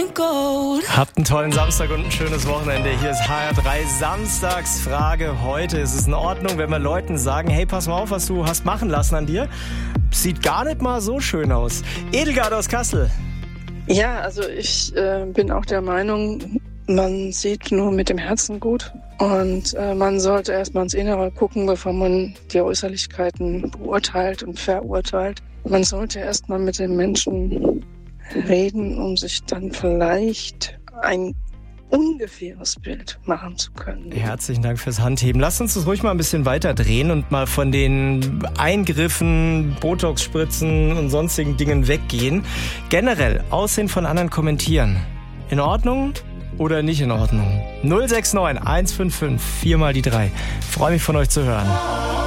Habt einen tollen Samstag und ein schönes Wochenende. Hier ist HR3 Samstagsfrage heute. Ist es in Ordnung, wenn wir Leuten sagen, hey, pass mal auf, was du hast machen lassen an dir? Sieht gar nicht mal so schön aus. Edelgard aus Kassel. Ja, also ich bin auch der Meinung, man sieht nur mit dem Herzen gut und man sollte erstmal ins Innere gucken, bevor man die Äußerlichkeiten beurteilt und verurteilt. Man sollte erstmal mit den Menschen reden, um sich dann vielleicht ein ungefähres Bild machen zu können. Herzlichen Dank fürs Handheben. Lasst uns das ruhig mal ein bisschen weiter drehen und mal von den Eingriffen, Botox-Spritzen und sonstigen Dingen weggehen. Generell Aussehen von anderen kommentieren. In Ordnung oder nicht in Ordnung? 069 155 4 mal die 3. Freue mich von euch zu hören.